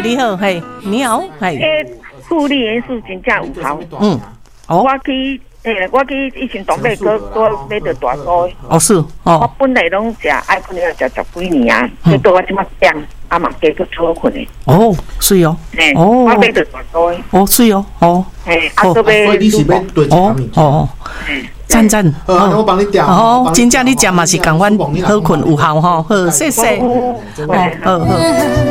你好，嘿，你好，嘿。 顾丽元素真正有效。 哦。 我去以前东北哥买到大锅。 哦是哦。 我本来拢食，爱可能要食10几年啊，你到我即马点，啊嘛加去做困的。 哦，是哦。 哦。我买到大锅。 哦，是哦，哦。 啊，都买。 你是买对啥物？ 哦。赞赞。 我帮你调。 哦，真正你食嘛是共阮好困有效吼，好，谢谢。好。